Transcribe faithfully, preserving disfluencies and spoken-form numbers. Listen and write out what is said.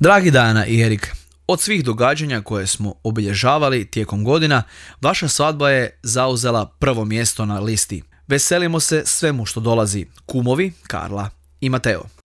Dragi Dana i Erik, od svih događanja koje smo obilježavali tijekom godina, vaša svadba je zauzela prvo mjesto na listi. Veselimo se svemu što dolazi, kumovi Karla i Mateo.